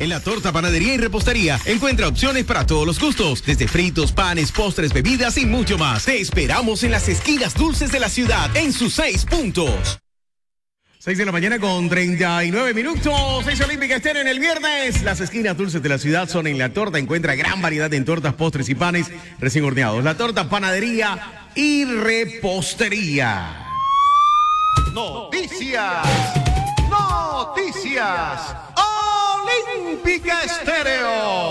En La Torta, Panadería y Repostería encuentra opciones para todos los gustos, desde fritos, panes, postres, bebidas y mucho más. Te esperamos en las esquinas dulces de la ciudad, en sus 6 puntos. 6 de la mañana con 39 minutos. 6 Olímpica estén en el viernes. Las esquinas dulces de la ciudad son en La Torta. Encuentra gran variedad en tortas, postres y panes recién horneados. La Torta, Panadería y Repostería. Noticias. Noticias. Olímpica Estéreo.